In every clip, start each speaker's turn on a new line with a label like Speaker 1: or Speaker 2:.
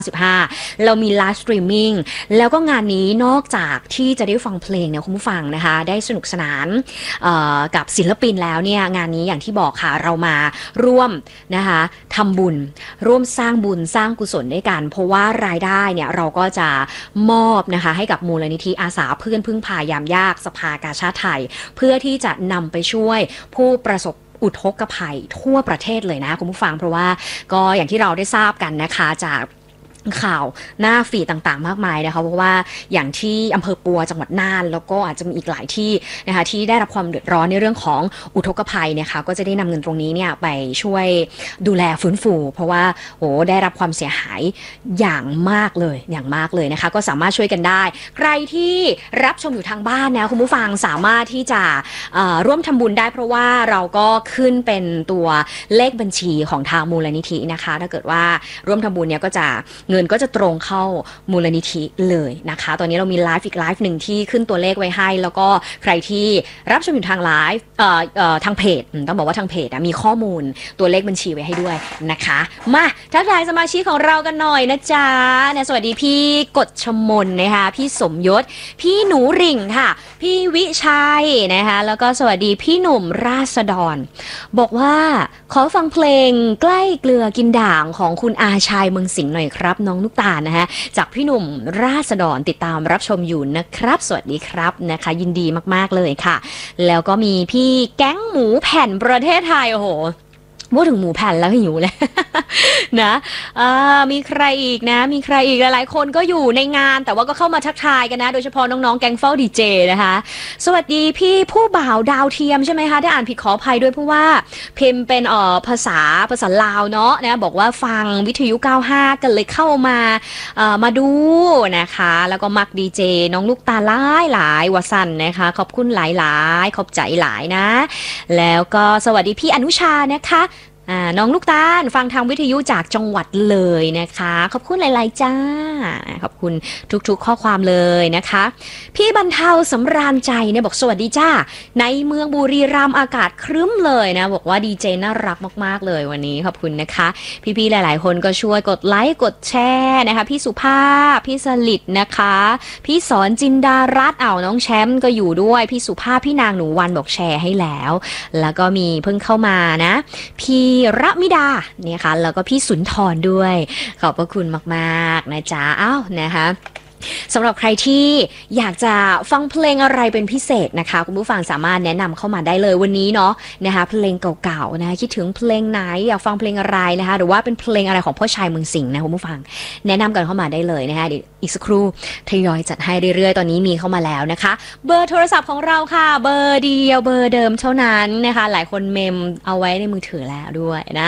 Speaker 1: 15เรามีไลฟ์สตรีมมิ่งแล้วก็งานนี้นอกจากที่จะได้ฟังเพลงเนี่ยคุณผู้ฟังนะคะได้สนุกสนานกับศิลปินแล้วเนี่ยงานนี้อย่างที่บอกค่ะเรามาร่วมนะคะทำบุญร่วมสร้างบุญสร้างกุศลด้วยกันเพราะว่ารายได้เนี่ยเราก็จะมอบนะคะให้กับมูลนิธิอาสาเพื่อนพึ่งพายามยากสภากาชาดไทยเพื่อที่จะนำไปช่วยผู้ประสบอุทกภัยทั่วประเทศเลยนะคุณผู้ฟังเพราะว่าก็อย่างที่เราได้ทราบกันนะคะจากข่าวหน้าฟีดต่างๆมากมายนะคะเพราะว่าอย่างที่อำเภอปัวจังหวัดน่านแล้วก็อาจจะมีอีกหลายที่นะคะที่ได้รับความเดือดร้อนในเรื่องของอุทกภัยเนี่ยค่ะก็จะได้นำเงินตรงนี้เนี่ยไปช่วยดูแลฟื้นฟูเพราะว่าโอ้ได้รับความเสียหายอย่างมากเลยนะคะก็สามารถช่วยกันได้ใครที่รับชมอยู่ทางบ้านนะคุณผู้ฟังสามารถที่จะร่วมทำบุญได้เพราะว่าเราก็ขึ้นเป็นตัวเลขบัญชีของทางมูลนิธินะคะถ้าเกิดว่าร่วมทำบุญเนี่ยก็จะเงินก็จะตรงเข้ามูลนิธิเลยนะคะตอนนี้เรามีไลฟ์อีกไลฟ์หนึ่งที่ขึ้นตัวเลขไว้ให้แล้วก็ใครที่รับชมอยู่ทางไลฟ์ทางเพจต้องบอกว่าทางเพจมีข้อมูลตัวเลขบัญชีไว้ให้ด้วยนะคะมาทักทายสมาชิกของเรากันหน่อยนะจ๊ะเนี่ยสวัสดีพี่กฎชมนนะคะพี่สมยศพี่หนูริ่งค่ะพี่วิชัยนะคะแล้วก็สวัสดีพี่หนุ่มราษฎรบอกว่าขอฟังเพลงใกล้เกลือกินด่างของคุณอาชัยเมืองสิงห์หน่อยครับน้องลูกตาลนะคะจากพี่หนุ่มราษฎรติดตามรับชมอยู่นะครับสวัสดีครับนะคะยินดีมากๆเลยค่ะแล้วก็มีพี่แก๊งหมูแผ่นประเทศไทยโอ้โหพูดถึงหมูแผ่นแล้วหิวเลย นะมีใครอีกนะมีใครอีกหลายๆคนก็อยู่ในงานแต่ว่าก็เข้ามาทักทายกันนะโดยเฉพาะน้องๆแก๊งเฝ้าดีเจนะคะสวัสดีพี่ผู้บ่าวดาวเทียมใช่ไหมคะได้อ่านผิดขออภัยด้วยเพราะว่าพิมพ์เป็นภาษาลาวเนาะนะบอกว่าฟังวิทยุ95กันเลยเข้ามาดูนะคะแล้วก็มักดีเจน้องลูกตาหลายวสันนะคะขอบคุณหลายๆขอบใจหลายนะแล้วก็สวัสดีพี่อนุชานะคะน้องลูกตาลฟังทางวิทยุจากจังหวัดเลยนะคะขอบคุณหลายๆจ้าขอบคุณทุกๆข้อความเลยนะคะพี่บรรเทาสำราญใจเนี่ยบอกสวัสดีจ้าในเมืองบุรีรัมย์อากาศครึ้มเลยนะบอกว่าดีเจน่ารักมากๆเลยวันนี้ขอบคุณนะคะพี่ๆหลายๆคนก็ช่วยกดไลค์กดแชร์นะคะพี่สุภาพพี่สลิดนะคะพี่สอนจินดารัตน์น้องแชมป์ก็อยู่ด้วยพี่สุภาพพี่นางหนูวันบอกแชร์ให้แล้วก็มีเพิ่งเข้ามานะพี่ระมิดาเนี่ยค่ะแล้วก็พี่สุนทรด้วยขอบพระคุณมากๆนะจ๊ะนะคะสำหรับใครที่อยากจะฟังเพลงอะไรเป็นพิเศษนะคะคุณผู้ฟังสามารถแนะนำเข้ามาได้เลยวันนี้เนาะนะคะเพลงเก่าๆนะคิดถึงเพลงไหนอยากฟังเพลงอะไรนะคะหรือว่าเป็นเพลงอะไรของพ่อชายเมืองสิงห์นะคุณผู้ฟังแนะนำกันเข้ามาได้เลยนะคะเดี๋ยวอีกสักครู่ทยอยจัดให้เรื่อยๆตอนนี้มีเข้ามาแล้วนะคะเบอร์โทรศัพท์ของเราค่ะเบอร์เดียวเบอร์เดิมเท่านั้นนะคะหลายคนเมมเอาไว้ในมือถือแล้วด้วยนะ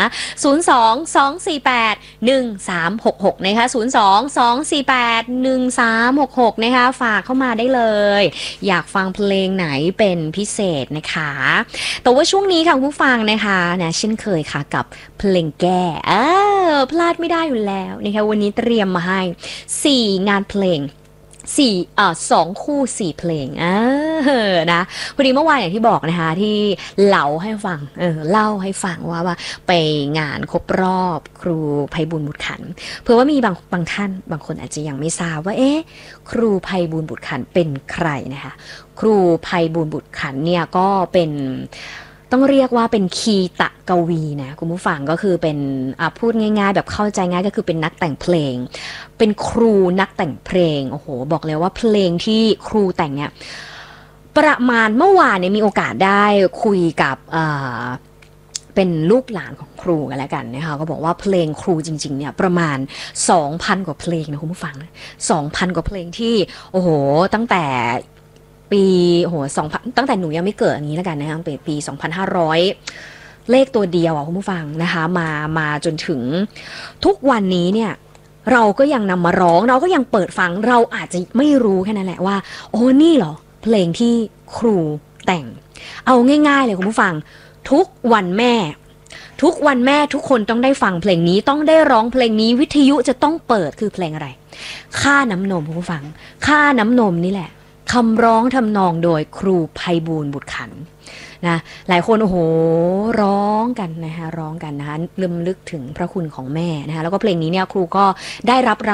Speaker 1: 02-248-1366นะคะ02-248-1366นะคะฝากเข้ามาได้เลยอยากฟังเพลงไหนเป็นพิเศษนะคะแต่ว่าช่วงนี้ค่ะผู้ฟังนะคะนะเช่นเคยค่ะกับเพลงแก้พลาดไม่ได้อยู่แล้วนะคะวันนี้เตรียมมาให้4งานเพลง2 คู่ 4 เพลงนะพอดีเมื่อวานอย่างที่บอกนะคะที่เล่าให้ฟังว่าไปงานครบรอบครูไพบูลย์บุตรขันธ์เผื่อว่ามีบางท่านบางคนอาจจะยังไม่ทราบว่าครูไพบูลย์บุตรขันธ์เป็นใครนะคะครูไพบูลย์บุตรขันธ์เนี่ยก็เป็นต้องเรียกว่าเป็นคีตะกวีนะคุณผู้ฟังก็คือเป็นพูดง่ายๆแบบเข้าใจง่ายก็คือเป็นนักแต่งเพลงเป็นครูนักแต่งเพลงโอ้โหบอกเลยว่าเพลงที่ครูแต่งเนี่ยประมาณเมื่อวานเนี่ยมีโอกาสได้คุยกับเป็นลูกหลานของครูกันแล้วกันนะคะก็บอกว่าเพลงครูจริงๆเนี่ยประมาณ 2,000 กว่าเพลงนะคุณผู้ฟัง 2,000 กว่าเพลงที่โอ้โหตั้งแต่ปีตั้งแต่หนูยังไม่เกิดอย่างนี้แล้วกันนะคะปี2500เลขตัวเดียวคุณผู้ฟังนะคะมาจนถึงทุกวันนี้เนี่ยเราก็ยังนำมาร้องเราก็ยังเปิดฟังเราอาจจะไม่รู้แค่นั้นแหละว่าโอ้นี่เหรอเพลงที่ครูแต่งเอาง่ายๆเลยคุณผู้ฟังทุกวันแม่ทุกคนต้องได้ฟังเพลงนี้ต้องได้ร้องเพลงนี้วิทยุจะต้องเปิดคือเพลงอะไรค่าน้ำนมคุณผู้ฟังค่าน้ำนมนี่แหละคำร้องทำนองโดยครูไพบูลย์บุตรขันธ์นะหลายคนโอ้โหร้องกันนะคะร้องกันนะคะรำลึกถึงพระคุณของแม่นะคะแล้วก็เพลงนี้เนี่ยครูก็ได้รับ